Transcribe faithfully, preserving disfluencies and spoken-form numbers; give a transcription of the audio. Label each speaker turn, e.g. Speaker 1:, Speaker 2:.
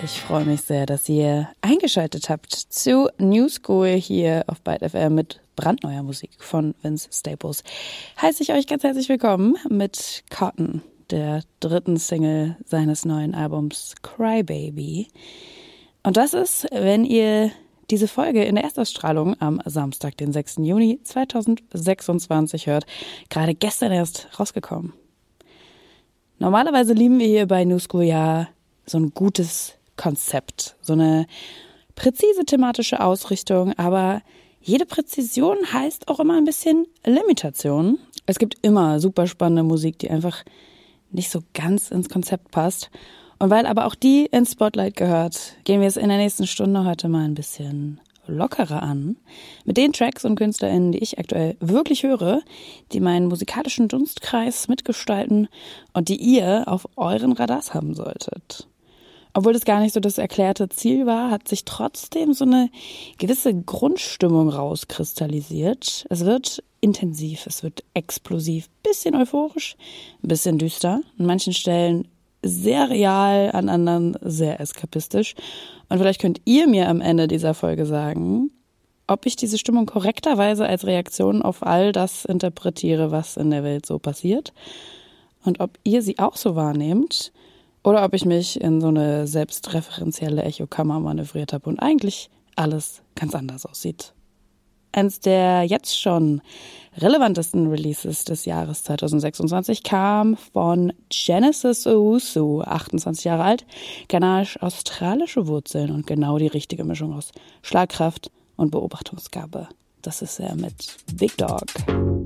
Speaker 1: Ich freue mich sehr, dass ihr eingeschaltet habt zu New School hier auf Byte F M mit brandneuer Musik von Vince Staples. Heiße ich euch ganz herzlich willkommen mit Cotton, der dritten Single seines neuen Albums Crybaby. Und das ist, wenn ihr diese Folge in der Erstausstrahlung am Samstag, den sechsten Juni zweitausendsechsundzwanzig hört, gerade gestern erst rausgekommen. Normalerweise lieben wir hier bei New School ja so ein gutes Konzept, so eine präzise thematische Ausrichtung, aber jede Präzision heißt auch immer ein bisschen Limitation. Es gibt immer super spannende Musik, die einfach nicht so ganz ins Konzept passt. Und weil aber auch die ins Spotlight gehört, gehen wir es in der nächsten Stunde heute mal ein bisschen lockerer an. Mit den Tracks und KünstlerInnen, die ich aktuell wirklich höre, die meinen musikalischen Dunstkreis mitgestalten und die ihr auf euren Radars haben solltet. Obwohl das gar nicht so das erklärte Ziel war, hat sich trotzdem so eine gewisse Grundstimmung rauskristallisiert. Es wird intensiv, es wird explosiv, bisschen euphorisch, ein bisschen düster, an manchen Stellen sehr real, an anderen sehr eskapistisch. Und vielleicht könnt ihr mir am Ende dieser Folge sagen, ob ich diese Stimmung korrekterweise als Reaktion auf all das interpretiere, was in der Welt so passiert. Und ob ihr sie auch so wahrnehmt oder ob ich mich in so eine selbstreferenzielle Echokammer manövriert habe und eigentlich alles ganz anders aussieht. Eins der jetzt schon relevantesten Releases des Jahres zweitausendsechsundzwanzig kam von Genesis Owusu, achtundzwanzig Jahre alt, ghanaisch-australische Wurzeln und genau die richtige Mischung aus Schlagkraft und Beobachtungsgabe. Das ist er mit Big Dog.